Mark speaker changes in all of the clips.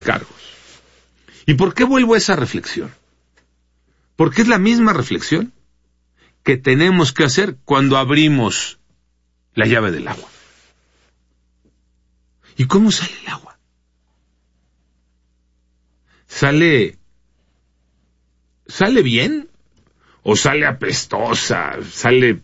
Speaker 1: cargos. ¿Y por qué vuelvo a esa reflexión? Porque es la misma reflexión que tenemos que hacer cuando abrimos la llave del agua. ¿Y cómo sale el agua? ¿Sale bien? ¿O sale apestosa? ¿Sale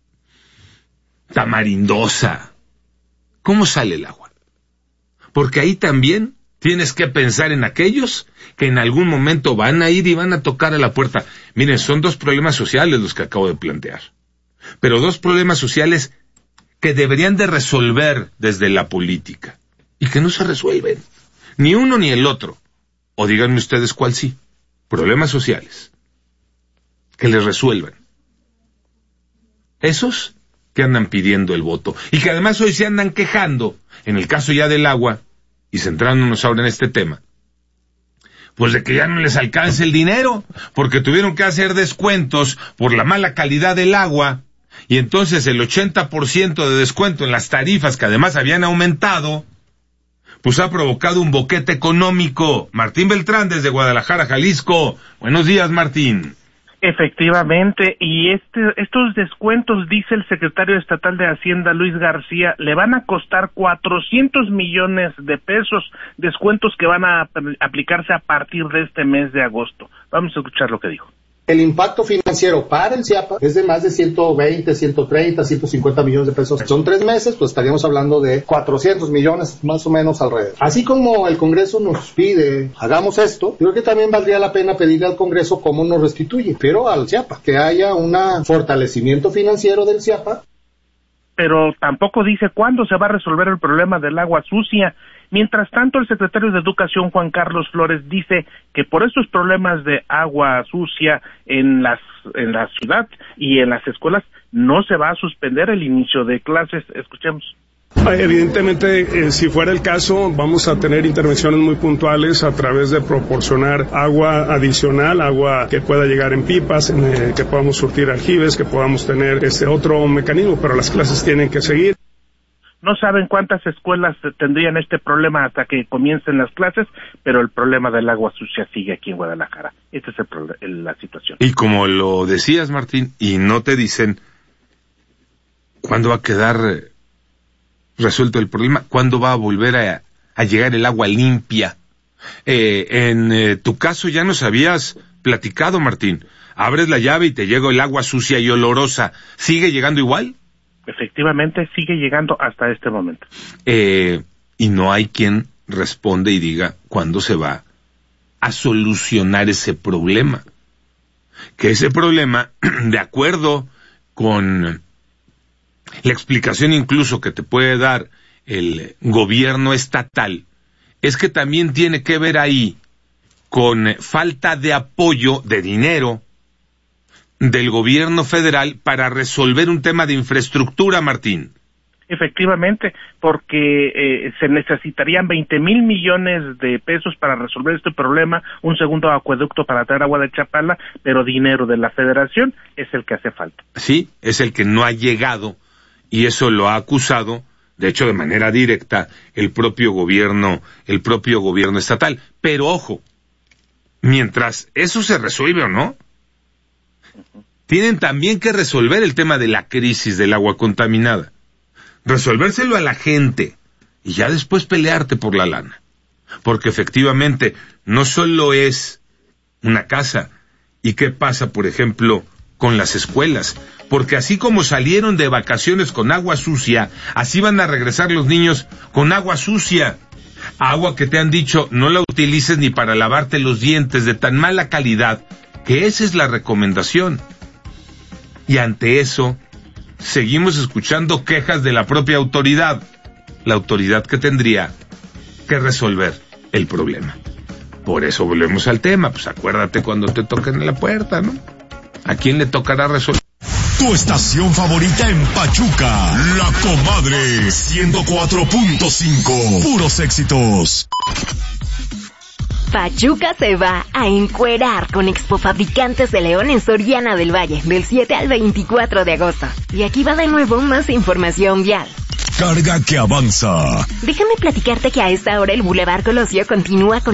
Speaker 1: tamarindosa? ¿Cómo sale el agua? Porque ahí también tienes que pensar en aquellos que en algún momento van a ir y van a tocar a la puerta. Miren, son dos problemas sociales los que acabo de plantear. Pero dos problemas sociales que deberían de resolver desde la política. Y que no se resuelven. Ni uno ni el otro. O díganme ustedes cuál sí. Problemas sociales. Que les resuelvan. Esos que andan pidiendo el voto. Y que además hoy se andan quejando, en el caso ya del agua, y centrándonos ahora en este tema, pues de que ya no les alcance el dinero, porque tuvieron que hacer descuentos por la mala calidad del agua, y entonces el 80% de descuento en las tarifas que además habían aumentado, pues ha provocado un boquete económico. Martín Beltrán desde Guadalajara, Jalisco. Buenos días, Martín.
Speaker 2: Efectivamente, y estos descuentos, dice el secretario estatal de Hacienda, Luis García, le van a costar 400 millones de pesos, descuentos que van a aplicarse a partir de este mes de agosto. Vamos a escuchar lo que dijo.
Speaker 3: El impacto financiero para el CIAPA es de más de 120, 130, 150 millones de pesos. Son 3 meses, pues estaríamos hablando de 400 millones más o menos alrededor. Así como el Congreso nos pide, hagamos esto, yo creo que también valdría la pena pedirle al Congreso cómo nos restituye, pero al CIAPA, que haya un fortalecimiento financiero del CIAPA.
Speaker 2: Pero tampoco dice cuándo se va a resolver el problema del agua sucia. Mientras tanto, el secretario de Educación, Juan Carlos Flores, dice que por estos problemas de agua sucia en la ciudad y en las escuelas no se va a suspender el inicio de clases. Escuchemos.
Speaker 4: Evidentemente, si fuera el caso, vamos a tener intervenciones muy puntuales a través de proporcionar agua adicional, agua que pueda llegar en pipas, que podamos surtir aljibes, que podamos tener otro mecanismo, pero las clases tienen que seguir.
Speaker 2: No saben cuántas escuelas tendrían este problema hasta que comiencen las clases, pero el problema del agua sucia sigue aquí en Guadalajara. Esta es la situación.
Speaker 1: Y como lo decías, Martín, y no te dicen cuándo va a quedar resuelto el problema, cuándo va a volver a llegar el agua limpia. En tu caso ya nos habías platicado, Martín. Abres la llave y te llega el agua sucia y olorosa. ¿Sigue llegando igual?
Speaker 2: Efectivamente, sigue llegando hasta este momento.
Speaker 1: Y no hay quien responde y diga cuándo se va a solucionar ese problema. Que ese problema, de acuerdo con la explicación incluso que te puede dar el gobierno estatal, es que también tiene que ver ahí con falta de apoyo de dinero del gobierno federal para resolver un tema de infraestructura, Martín.
Speaker 2: Efectivamente, porque se necesitarían 20,000 millones de pesos para resolver este problema, un segundo acueducto para traer agua de Chapala, pero dinero de la federación es el que hace falta.
Speaker 1: Sí, es el que no ha llegado, y eso lo ha acusado, de hecho de manera directa, el propio gobierno estatal. Pero ojo, mientras eso se resuelve o no, tienen también que resolver el tema de la crisis del agua contaminada. Resolvérselo a la gente y ya después pelearte por la lana. Porque efectivamente no solo es una casa. ¿Y qué pasa, por ejemplo, con las escuelas? Porque así como salieron de vacaciones con agua sucia, así van a regresar los niños con agua sucia. Agua que te han dicho no la utilices ni para lavarte los dientes, de tan mala calidad, que esa es la recomendación. Y ante eso, seguimos escuchando quejas de la propia autoridad, la autoridad que tendría que resolver el problema. Por eso volvemos al tema, pues acuérdate cuando te toquen en la puerta, ¿no? ¿A quién le tocará resolver?
Speaker 5: Tu estación favorita en Pachuca, La Comadre 104.5, puros éxitos.
Speaker 6: Pachuca se va a encuerar con Expo Fabricantes de León en Soriana del Valle, del 7 al 24 de agosto. Y aquí va de nuevo más información vial.
Speaker 5: descarga que avanza.
Speaker 6: Déjame platicarte que a esta hora el Boulevard Colosio continúa con